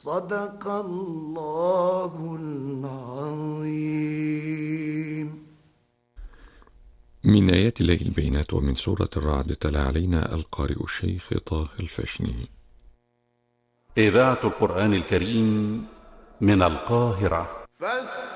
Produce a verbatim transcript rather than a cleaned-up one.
صدق الله العظيم. من آيات الله البينات. ومن سورة الرعد تلا علينا القارئ الشيخ طه الفشني. إذاعة القرآن الكريم من القاهرة.